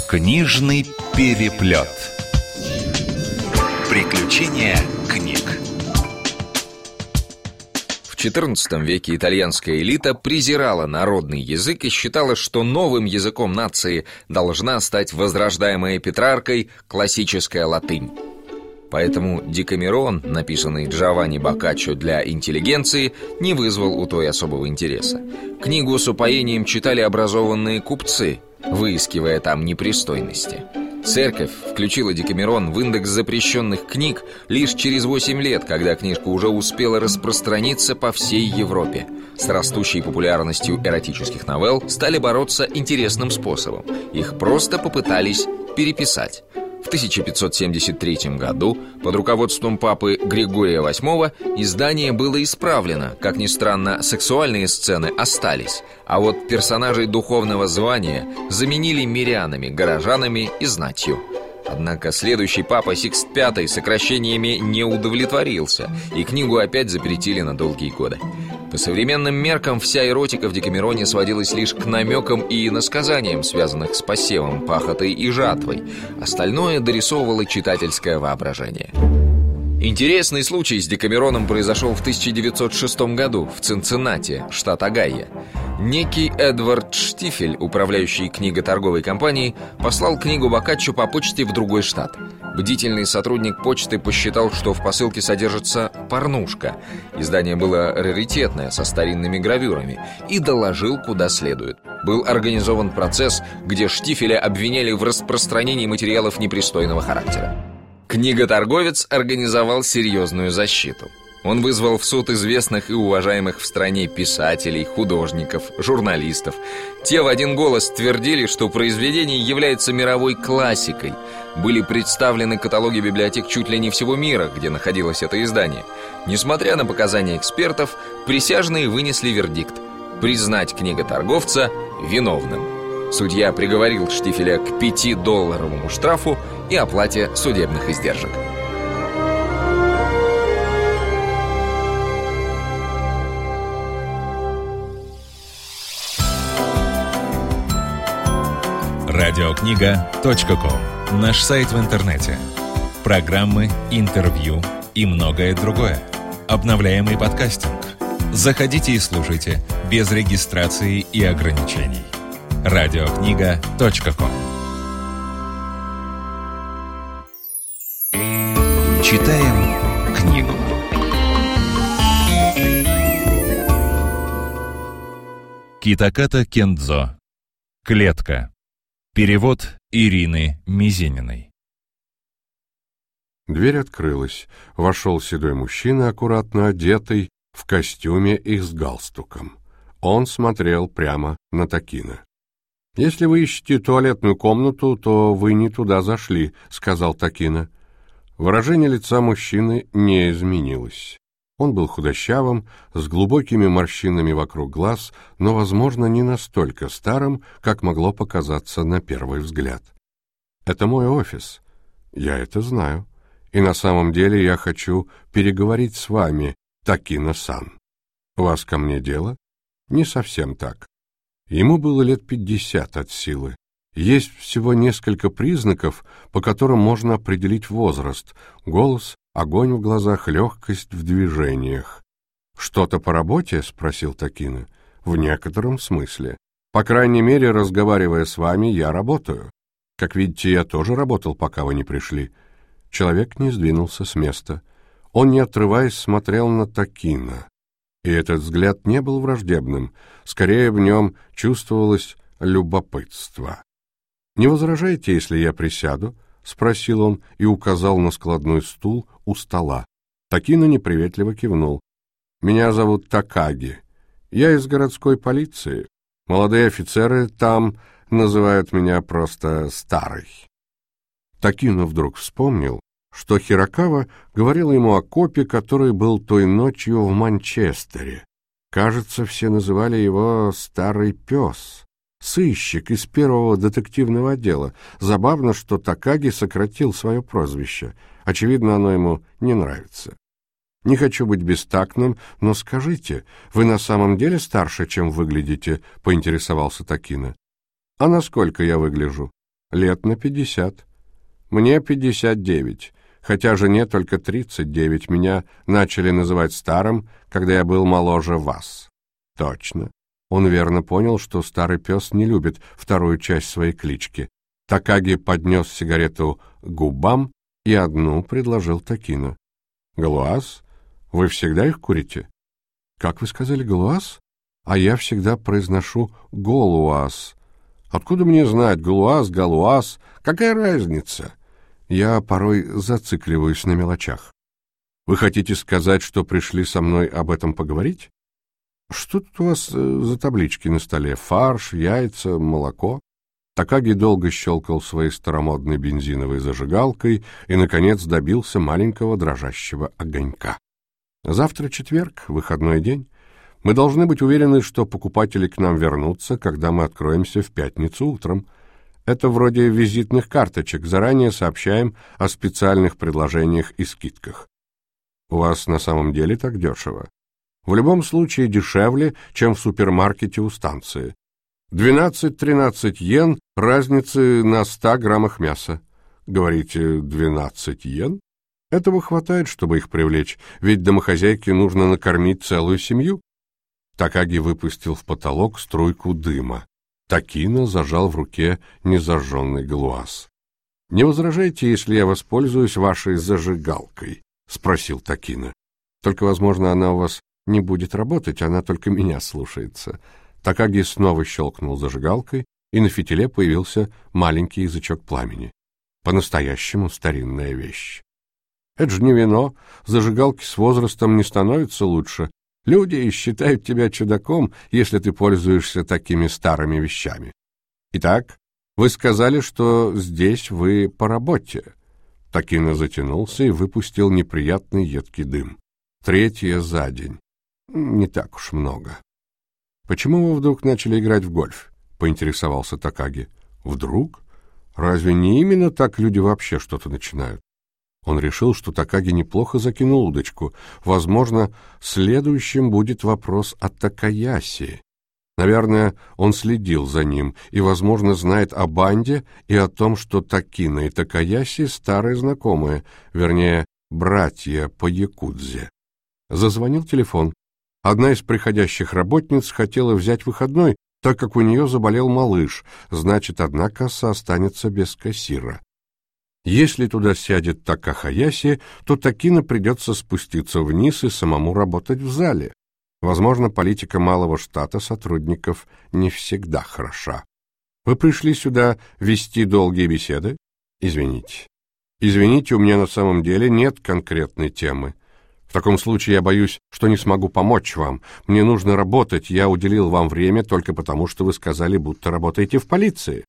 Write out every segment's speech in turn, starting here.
Книжный переплет. Приключения книг. В XIV веке итальянская элита презирала народный язык и считала, что новым языком нации должна стать возрождаемая Петраркой классическая латынь. Поэтому «Декамерон», написанный Джованни Боккаччо для интеллигенции, не вызвал у той особого интереса. Книгу с упоением читали образованные купцы, выискивая там непристойности. Церковь включила «Декамерон» в индекс запрещенных книг лишь через 8 лет, когда книжка уже успела распространиться по всей Европе. С растущей популярностью эротических новелл стали бороться интересным способом. Их просто попытались переписать. В 1573 году под руководством папы Григория VIII издание было исправлено. Как ни странно, сексуальные сцены остались, а вот персонажей духовного звания заменили мирянами, горожанами и знатью. Однако следующий папа Сикст V сокращениями не удовлетворился, и книгу опять запретили на долгие годы. По современным меркам вся эротика в «Декамероне» сводилась лишь к намекам и иносказаниям, связанных с посевом, пахотой и жатвой. Остальное дорисовывало читательское воображение. Интересный случай с «Декамероном» произошел в 1906 году в Цинциннати, штат Огайо. Некий Эдвард Штифель, управляющий книготорговой компанией, послал книгу Боккаччо по почте в другой штат. Бдительный сотрудник почты посчитал, что в посылке содержится порнушка. Издание было раритетное, со старинными гравюрами, и доложил куда следует. Был организован процесс, где Штифеля обвиняли в распространении материалов непристойного характера. Книготорговец организовал серьезную защиту. Он вызвал в суд известных и уважаемых в стране писателей, художников, журналистов. Те в один голос твердили, что произведение является мировой классикой. Были представлены каталоги библиотек чуть ли не всего мира, где находилось это издание. Несмотря на показания экспертов, присяжные вынесли вердикт: признать книготорговца виновным. Судья приговорил Штифеля к $5 штрафу и оплате судебных издержек. Радиокнига.ком. Наш сайт в интернете. Программы, интервью и многое другое. Обновляемый подкастинг. Заходите и слушайте без регистрации и ограничений. Радиокнига.ком. Читаем книгу. Китаката Кендзо. Клетка. Перевод Ирины Мизининой. Дверь открылась. Вошел седой мужчина, аккуратно одетый, в костюме и с галстуком. Он смотрел прямо на Такино. «Если вы ищете туалетную комнату, то вы не туда зашли», — сказал Такино. Выражение лица мужчины не изменилось. Он был худощавым, с глубокими морщинами вокруг глаз, но, возможно, не настолько старым, как могло показаться на первый взгляд. «Это мой офис. Я это знаю. И на самом деле я хочу переговорить с вами, Такино-сан. У вас ко мне дело?» «Не совсем так. Ему было лет 50 от силы. Есть всего несколько признаков, по которым можно определить возраст: голос, огонь в глазах, легкость в движениях. «Что-то по работе?» — спросил Такино. «В некотором смысле. По крайней мере, разговаривая с вами, я работаю. Как видите, я тоже работал, пока вы не пришли». Человек не сдвинулся с места. Он, не отрываясь, смотрел на Такино. И этот взгляд не был враждебным. Скорее, в нем чувствовалось любопытство. «Не возражаете, если я присяду?» — спросил он и указал на складной стул у стола. Такино неприветливо кивнул. «Меня зовут Такаги. Я из городской полиции. Молодые офицеры там называют меня просто Старый». Такино вдруг вспомнил, что Хирокава говорил ему о копе, который был той ночью в Манчестере. Кажется, все называли его «Старый пес». Сыщик из первого детективного отдела. Забавно, что Такаги сократил свое прозвище. Очевидно, оно ему не нравится. «Не хочу быть бестактным, но скажите, вы на самом деле старше, чем выглядите?» — поинтересовался Такино. «А насколько я выгляжу?» Лет на 50. Мне 59, хотя жене только 39. Меня начали называть старым, когда я был моложе вас. Точно. Он верно понял, что старый пес не любит вторую часть своей клички. Такаги поднес сигарету к губам и одну предложил Такино. «Галуаз? Вы всегда их курите?» «Как вы сказали, галуаз? А я всегда произношу голуаз. Откуда мне знать, галуаз, галуаз? Какая разница?» Я порой зацикливаюсь на мелочах. «Вы хотите сказать, что пришли со мной об этом поговорить? Что тут у вас за таблички на столе? Фарш, яйца, молоко?» Такаги долго щелкал своей старомодной бензиновой зажигалкой и, наконец, добился маленького дрожащего огонька. «Завтра четверг, выходной день. Мы должны быть уверены, что покупатели к нам вернутся, когда мы откроемся в пятницу утром. Это вроде визитных карточек, заранее сообщаем о специальных предложениях и скидках. У вас на самом деле так дешево? В любом случае дешевле, чем в супермаркете у станции. 12-13 йен разницы на 100 граммах мяса. Говорите, 12 йен? Этого хватает, чтобы их привлечь, ведь домохозяйке нужно накормить целую семью». Такаги выпустил в потолок струйку дыма. Такино зажал в руке незажженный галуаз. «Не возражайте, если я воспользуюсь вашей зажигалкой?» — спросил Такино. «Только, возможно, она у вас не будет работать, она только меня слушается». Такаги снова щелкнул зажигалкой, и на фитиле появился маленький язычок пламени. По-настоящему старинная вещь. «Это же не вино, зажигалки с возрастом не становятся лучше. Люди считают тебя чудаком, если ты пользуешься такими старыми вещами. Итак, вы сказали, что здесь вы по работе». Такино затянулся и выпустил неприятный едкий дым. 3-е за день. Не так уж много. «Почему вы вдруг начали играть в гольф?» — поинтересовался Такаги. «Вдруг? Разве не именно так люди вообще что-то начинают?» Он решил, что Такаги неплохо закинул удочку. Возможно, следующим будет вопрос о Такаяси. Наверное, он следил за ним и, возможно, знает о банде и о том, что Такино и Такаяси — старые знакомые, вернее, братья по якудзе. Зазвонил телефон. Одна из приходящих работниц хотела взять выходной, так как у нее заболел малыш, значит, одна касса останется без кассира. Если туда сядет Такахаяси, то Такино придется спуститься вниз и самому работать в зале. Возможно, политика малого штата сотрудников не всегда хороша. Вы пришли сюда вести долгие беседы? Извините. Извините, у меня на самом деле нет конкретной темы. В таком случае я боюсь, что не смогу помочь вам. Мне нужно работать, я уделил вам время только потому, что вы сказали, будто работаете в полиции.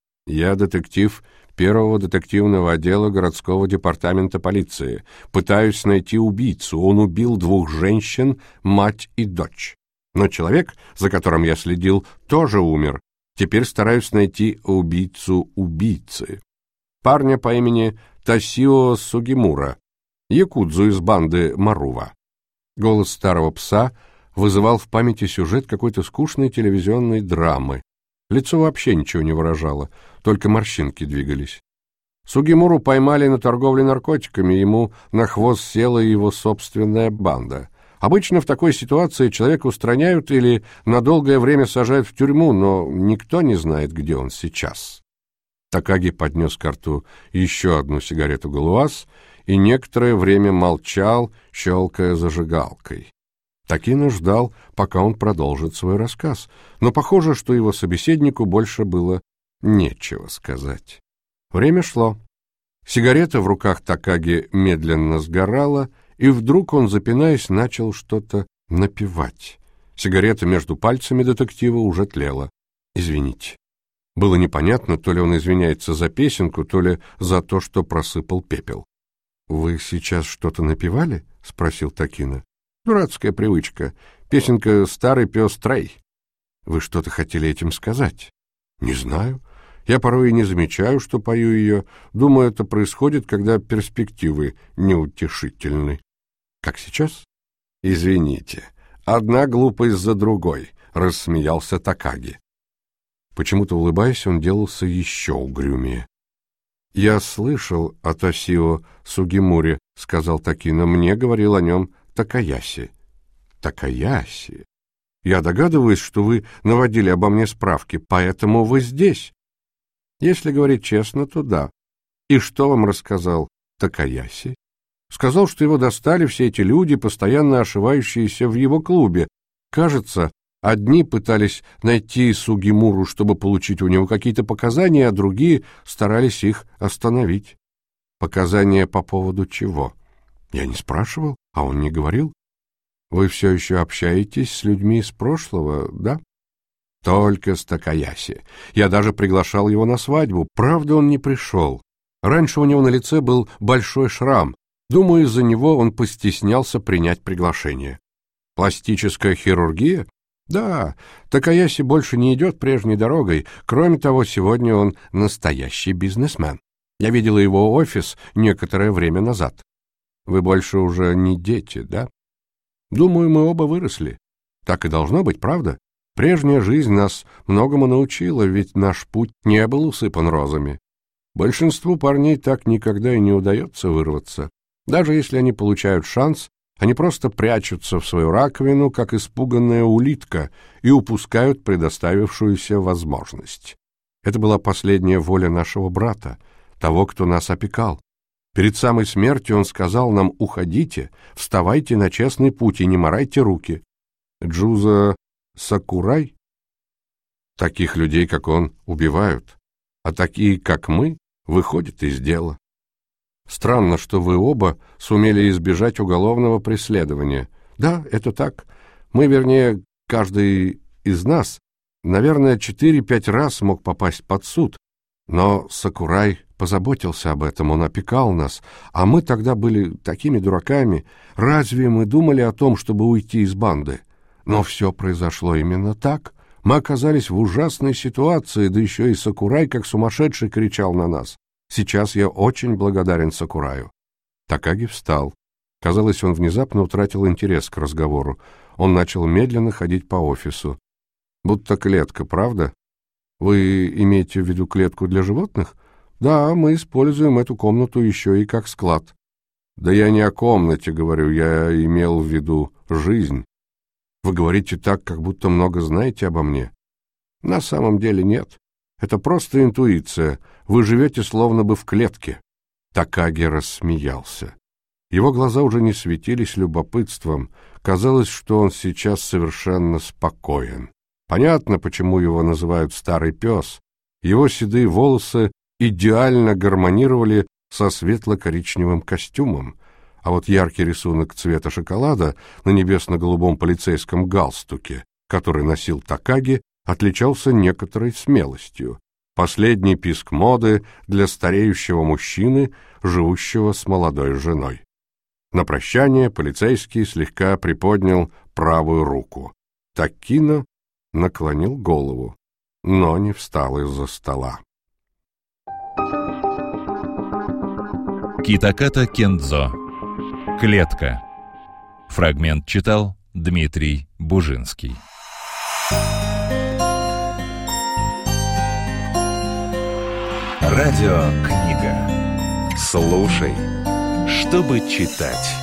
Я детектив 1-го детективного отдела городского департамента полиции. Пытаюсь найти убийцу. Он убил 2 женщин, мать и дочь. Но человек, за которым я следил, тоже умер. Теперь стараюсь найти убийцу убийцы. Парня по имени Тасио Сугимура, якудзу из банды Марува. Голос старого пса вызывал в памяти сюжет какой-то скучной телевизионной драмы. Лицо вообще ничего не выражало, только морщинки двигались. Сугимуру поймали на торговле наркотиками, ему на хвост села его собственная банда. Обычно в такой ситуации человека устраняют или на долгое время сажают в тюрьму, но никто не знает, где он сейчас. Такаги поднес к рту еще одну сигарету галуаз и некоторое время молчал, щелкая зажигалкой. Такино ждал, пока он продолжит свой рассказ, но похоже, что его собеседнику больше было нечего сказать. Время шло. Сигарета в руках Такаги медленно сгорала, и вдруг он, запинаясь, начал что-то напевать. Сигарета между пальцами детектива уже тлела. «Извините». Было непонятно, то ли он извиняется за песенку, то ли за то, что просыпал пепел. «Вы сейчас что-то напевали?» — спросил Такино. «Дурацкая привычка. Песенка «Старый пес Трей». Вы что-то хотели этим сказать?» «Не знаю. Я порой и не замечаю, что пою ее. Думаю, это происходит, когда перспективы неутешительны». «Как сейчас?» «Извините. Одна глупость за другой», — рассмеялся Такаги. Почему-то, улыбаясь, он делался еще угрюмее. «Я слышал о Тосио Сугимуре», — сказал Такино. «Мне говорил о нем Такаяси». «Такаяси? Я догадываюсь, что вы наводили обо мне справки, поэтому вы здесь». «Если говорить честно, то да». «И что вам рассказал Такаяси?» «Сказал, что его достали все эти люди, постоянно ошивающиеся в его клубе. Кажется, одни пытались найти Сугимуру, чтобы получить у него какие-то показания, а другие старались их остановить». «Показания по поводу чего?» «Я не спрашивал, а он не говорил». «Вы все еще общаетесь с людьми из прошлого, да?» «Только с Такаяси. Я даже приглашал его на свадьбу. Правда, он не пришел. Раньше у него на лице был большой шрам. Думаю, из-за него он постеснялся принять приглашение». «Пластическая хирургия?» «Да, Такаяси больше не идет прежней дорогой. Кроме того, сегодня он настоящий бизнесмен. Я видела его офис некоторое время назад». «Вы больше уже не дети, да?» «Думаю, мы оба выросли. Так и должно быть, правда? Прежняя жизнь нас многому научила, ведь наш путь не был усыпан розами. Большинству парней так никогда и не удается вырваться. Даже если они получают шанс, они просто прячутся в свою раковину, как испуганная улитка, и упускают предоставившуюся возможность. Это была последняя воля нашего брата, того, кто нас опекал. Перед самой смертью он сказал нам: уходите, вставайте на честный путь и не морайте руки. Джуза Сакурай? Таких людей, как он, убивают, а такие, как мы, выходят из дела. Странно, что вы оба сумели избежать уголовного преследования. Да, это так. Мы, вернее, каждый из нас, наверное, 4-5 раз мог попасть под суд. Но Сакурай позаботился об этом, он опекал нас, а мы тогда были такими дураками. Разве мы думали о том, чтобы уйти из банды? Но все произошло именно так. Мы оказались в ужасной ситуации, да еще и Сакурай как сумасшедший кричал на нас. Сейчас я очень благодарен Сакураю». Такаги встал. Казалось, он внезапно утратил интерес к разговору. Он начал медленно ходить по офису. «Будто клетка, правда? Вы имеете в виду клетку для животных? Да, мы используем эту комнату еще и как склад». «Да я не о комнате говорю, я имел в виду жизнь. Вы говорите так, как будто много знаете обо мне». «На самом деле нет. Это просто интуиция. Вы живете словно бы в клетке». Такаги рассмеялся. Его глаза уже не светились любопытством. Казалось, что он сейчас совершенно спокоен. Понятно, почему его называют «старый пес». Его седые волосы идеально гармонировали со светло-коричневым костюмом, а вот яркий рисунок цвета шоколада на небесно-голубом полицейском галстуке, который носил Такаги, отличался некоторой смелостью. Последний писк моды для стареющего мужчины, живущего с молодой женой. На прощание полицейский слегка приподнял правую руку. Такино наклонил голову, но не встал из-за стола. Китаката Кендзо. Клетка. Фрагмент читал Дмитрий Бужинский. Радиокнига. Слушай, чтобы читать.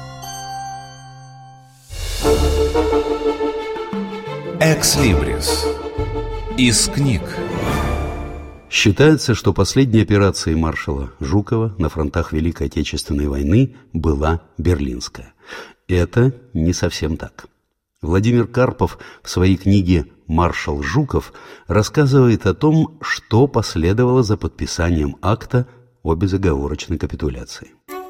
Экслибрис. Из книг. Считается, что последней операцией маршала Жукова на фронтах Великой Отечественной войны была Берлинская. Это не совсем так. Владимир Карпов в своей книге «Маршал Жуков» рассказывает о том, что последовало за подписанием акта о безоговорочной капитуляции.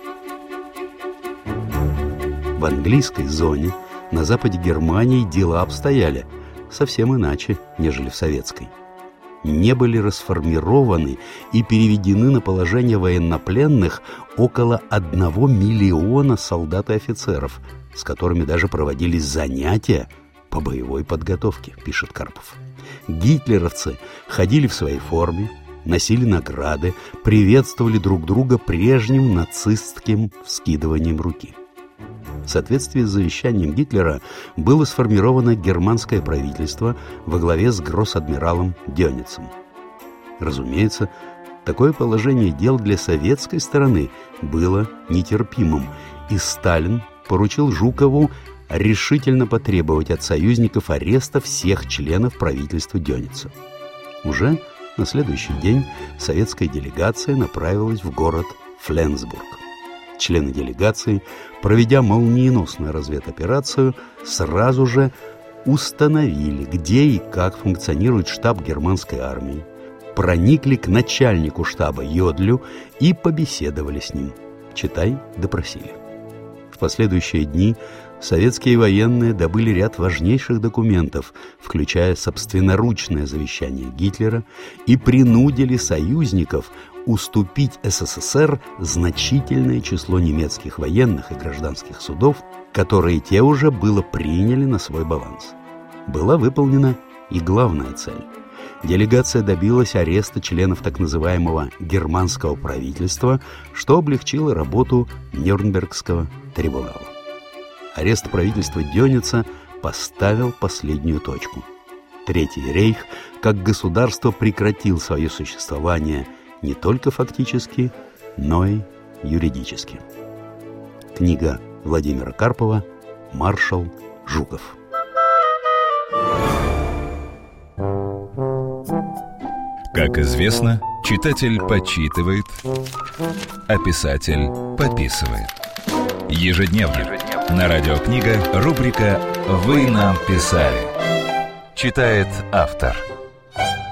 В английской зоне на западе Германии дела обстояли совсем иначе, нежели в советской. Не были расформированы и переведены на положение военнопленных около 1 миллиона солдат и офицеров, с которыми даже проводились занятия по боевой подготовке, пишет Карпов. Гитлеровцы ходили в своей форме, носили награды, приветствовали друг друга прежним нацистским вскидыванием руки. В соответствии с завещанием Гитлера было сформировано германское правительство во главе с гросс-адмиралом Дёницем. Разумеется, такое положение дел для советской стороны было нетерпимым, и Сталин поручил Жукову решительно потребовать от союзников ареста всех членов правительства Дёница. Уже на следующий день советская делегация направилась в город Фленсбург. Члены делегации, проведя молниеносную разведоперацию, сразу же установили, где и как функционирует штаб германской армии, проникли к начальнику штаба Йодлю и побеседовали с ним. Читай, допросили. В последующие дни советские военные добыли ряд важнейших документов, включая собственноручное завещание Гитлера, и принудили союзников уступить СССР значительное число немецких военных и гражданских судов, которые те уже было приняли на свой баланс. Была выполнена и главная цель. Делегация добилась ареста членов так называемого германского правительства, что облегчило работу Нюрнбергского трибунала. Арест правительства Дёница поставил последнюю точку. Третий рейх как государство прекратил свое существование не только фактически, но и юридически. Книга Владимира Карпова «Маршал Жуков». Как известно, читатель почитывает, а писатель подписывает. Ежедневно на Радио Книга рубрика «Вы нам писали». Читает автор.